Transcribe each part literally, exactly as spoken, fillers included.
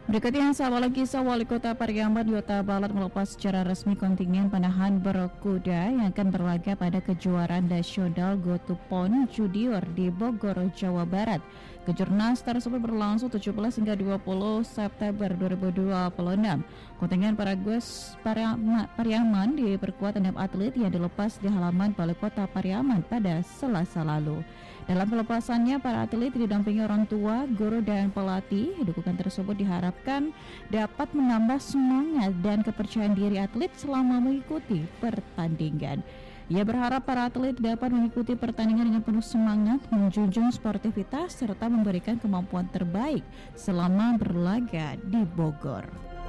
Berikutnya, sahabat kisah Wali Kota Pariaman, Yota Balat melepas secara resmi kontingen panahan berkuda yang akan berlaga pada kejuaraan nasional Gotupon Junior di Bogor, Jawa Barat. Kejurnas tersebut berlangsung tujuh belas hingga dua puluh September dua ribu dua puluh enam. Kontingen para Gus Pariaman diperkuat enam atlet yang dilepas di halaman Balai Kota Pariaman pada Selasa lalu. Dalam pelepasannya, para atlet didampingi orang tua, guru, dan pelatih. Dukungan tersebut diharapkan dapat menambah semangat dan kepercayaan diri atlet selama mengikuti pertandingan. Ia berharap para atlet dapat mengikuti pertandingan dengan penuh semangat, menjunjung sportivitas, serta memberikan kemampuan terbaik selama berlaga di Bogor.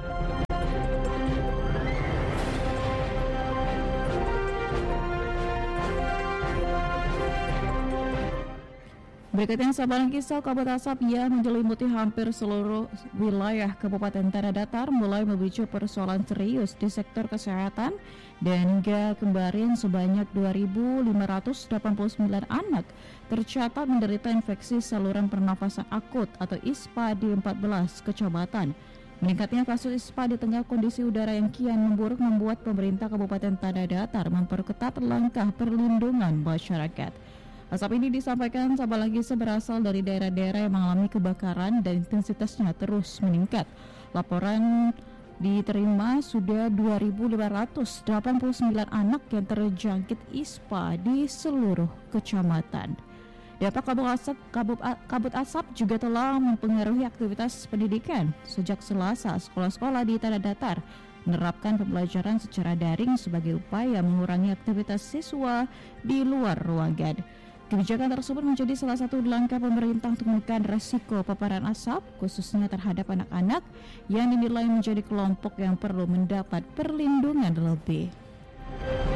Berikutnya, sabaran kisah kabut asap yang menyelimuti hampir seluruh wilayah Kabupaten Tanah Datar mulai memicu persoalan serius di sektor kesehatan, dan hingga kemarin sebanyak dua ribu lima ratus delapan puluh sembilan anak tercatat menderita infeksi saluran pernafasan akut atau I S P A di empat belas kecamatan. Meningkatnya kasus I S P A di tengah kondisi udara yang kian memburuk membuat pemerintah Kabupaten Tanah Datar memperketat langkah perlindungan masyarakat. Asap ini disampaikan sahabat lagi berasal dari daerah-daerah yang mengalami kebakaran dan intensitasnya terus meningkat. Laporan diterima sudah dua ribu lima ratus delapan puluh sembilan anak yang terjangkit I S P A di seluruh kecamatan. Dampak kabut asap, kabut, kabut asap juga telah mempengaruhi aktivitas pendidikan. Sejak Selasa, sekolah-sekolah di Tanah Datar menerapkan pembelajaran secara daring sebagai upaya mengurangi aktivitas siswa di luar ruangan. Kebijakan tersebut menjadi salah satu langkah pemerintah untuk menekan resiko paparan asap, khususnya terhadap anak-anak yang dinilai menjadi kelompok yang perlu mendapat perlindungan lebih.